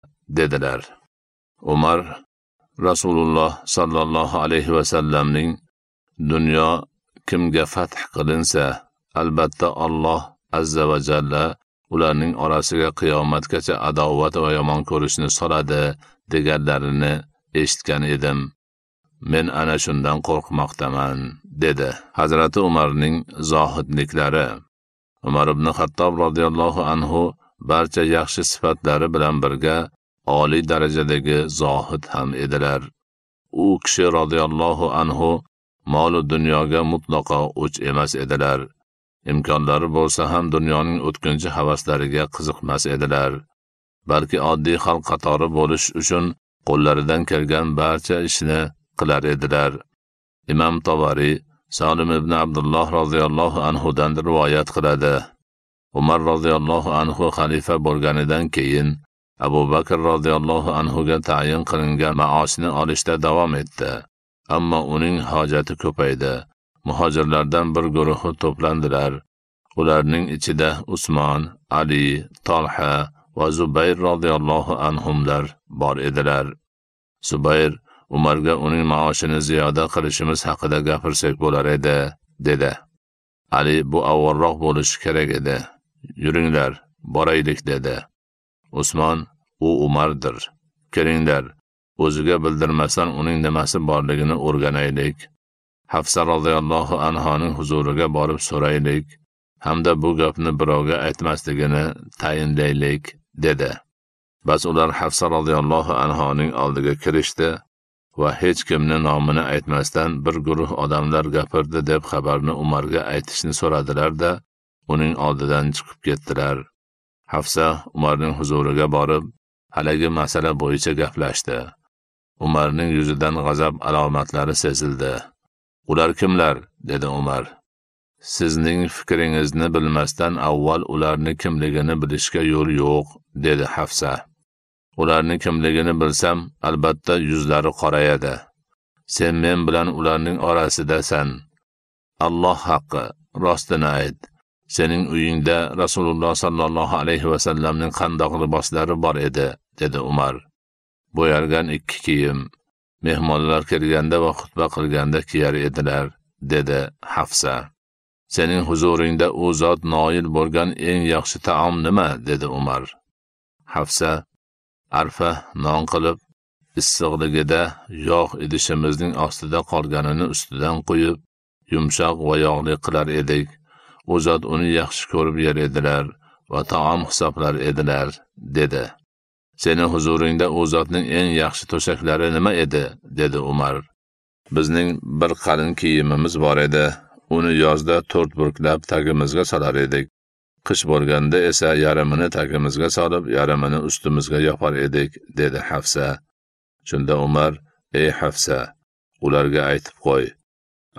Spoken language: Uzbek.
dedilar. Umar Rasululloh sallallohu alayhi va sallamning dunyo kimga fath qilinsa, albatta Alloh azza va jalla ularning orasiga qiyomatgacha adovat va yomon ko'rishni soladi deganlarini eshitgan edim. Men ana shundan qo'rqmoqdaman, dedi. Hazrati Umarning zohidliklari. Umar ibn Xattob radhiyallohu anhu barcha yaxshi sifatlari bilan birga oliy darajadagi zohid ham edilar. U kishi radhiyallohu anhu mol va dunyoga mutlaqo o'ch emas edilar. Imkonlari bo'lsa ham dunyoning o'tkinchi havaslariga qiziqmas edilar. Balki oddiy xalq qatori bo'lish uchun qo'llaridan kelgan barcha ishni qilar edilar. Imom Tabari Salim ibn Abdulloh radhiyallohu anhudan rivoyat qiladi. Umar radhiyallohu anhu xalifa bo'lganidan keyin Abu Bakr radhiyallohu anhuga tayin qilingan maoshni olishda davom etdi. Ammo uning hojati ko'paydi. Muhojirlardan bir guruhi to'plandilar. Ularning ichida Usmon, Ali, Talha va Zubayr radhiyallohu anhumlar bor edilar. Zubayr Umarga uning maoshini ziyoda qilishimiz haqida gapirsak bo'lar edi, dedi. Ali bu avvalroq bo'lishi kerak edi. Yuringlar, boraylik, dedi. Usmon, u Umardir. Kelinglar, o'ziga bildirmasdan uning nimasi borligini o'rganaylik. Hafsa radhiyallohu anhoning huzuriga borib so'raylik, hamda bu gapni birovga aytmasligini tayinlaylik, dedi. Bas ular Hafsa radhiyallohu anhoning oldiga kirishdi va hech kimni nomini aytmasdan bir guruh odamlar gapirdi deb xabarni Umarga aytishni so'radilar-da, uning oldidan chiqib ketdilar. Hafsa Umarning huzuriga borib, haligi masala bo'yicha gaplashdi. Umarning yuzidan g'azab alomatlari sezildi. Ular kimlar? Dedi Umar. Sizning fikringizni bilmasdan avval ularni kimligini bilishga yo'l yo'q, dedi Hafsa. Ularni kimligini bilsam, albatta yuzlari qorayadi. Sen men bilan ularning orasidasan. Alloh haqqi, rostini ayt. Sening uyingda Rasululloh sallallohu alayhi va sallamning qandoq liboslari bor edi, dedi Umar. Bo'yalgan ikki kiyim, mehmonlar kelganda va xutba qilganda kiyar edilar, dedi Hafsa. Sening huzuringda u zot noil bo'lgan eng yaxshi taom nima, dedi Umar. Hafsa, arfa non qilib, issiqligida yog' idishimizning ostida qolganini ustidan qo'yib, yumshoq va yog'li qilar edik. U zot uni yaxshi ko'rib yer edilar va taom hisoblar edilar, dedi. Sening huzuringda u zotning eng yaxshi to'shaklari nima edi, dedi Umar. Bizning bir qalin kiyimimiz bor edi. Uni yozda 4 burklab tagimizga solar edik. Qish bo'lganda esa yarmini tagimizga solib, yarmini ustimizga yopar edik, dedi Hafsa. Shunda Umar, ey Hafsa, ularga aytib qo'y.